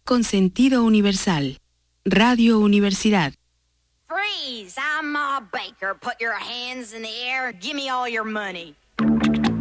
con sentido universal. Radio Universidad. Freeze! I'm Ma Baker. Put your hands in the air. Give me all your money.